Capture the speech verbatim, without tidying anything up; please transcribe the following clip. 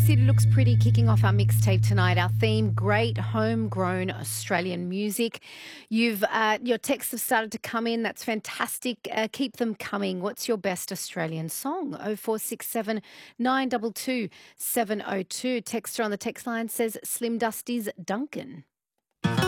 City Looks Pretty kicking off our mixtape tonight. Our theme, great homegrown Australian music. You've uh, your texts have started to come in. That's fantastic. Uh, keep them coming. What's your best Australian song? oh four six seven, nine two two, seven oh two. Texter on the text line says Slim Dusty's Duncan.